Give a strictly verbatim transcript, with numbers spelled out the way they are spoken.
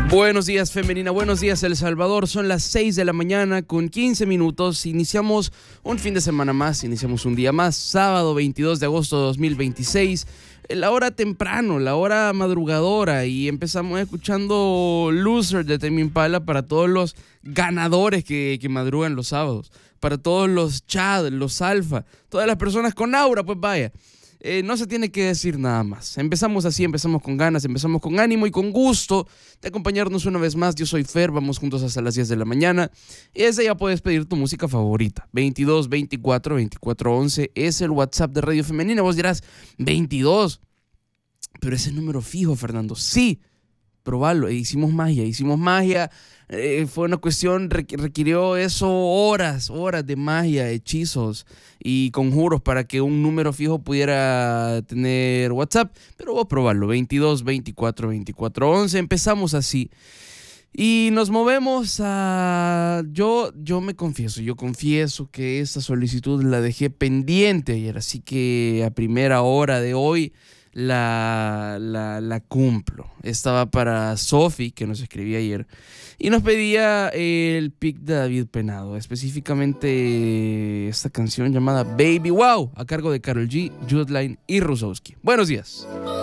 Buenos días, femenina. Buenos días, El Salvador. Son las seis de la mañana con quince minutos. Iniciamos un fin de semana más, iniciamos un día más, sábado veintidós de agosto de dos mil veintiséis. La hora temprano, la hora madrugadora, y empezamos escuchando Loser de Tame Impala para todos los ganadores que, que madrugan los sábados, para todos los Chad, los Alfa, todas las personas con aura, pues vaya. Eh, no se tiene que decir nada más. Empezamos así, empezamos con ganas, empezamos con ánimo y con gusto de acompañarnos una vez más. Yo soy Fer, vamos juntos hasta las diez de la mañana. Y desde ya puedes pedir tu música favorita. veintidós veinticuatro veinticuatro once es el WhatsApp de Radio Femenina. Vos dirás, veintidós, pero ese número fijo, Fernando. Sí, probalo. Hicimos magia, hicimos magia. Eh, fue una cuestión, requirió eso horas, horas de magia, hechizos y conjuros para que un número fijo pudiera tener WhatsApp. Pero vos probalo, veintidós veinticuatro veinticuatro once. Empezamos así y nos movemos a... Yo, yo me confieso, yo confieso que esta solicitud la dejé pendiente ayer, así que a primera hora de hoy la, la, la cumplo. Estaba para Sofi, que nos escribía ayer, y nos pedía el pick de David Penado, específicamente esta canción llamada Baby Wow, a cargo de Karol G, Judline y Rusowski. Buenos días.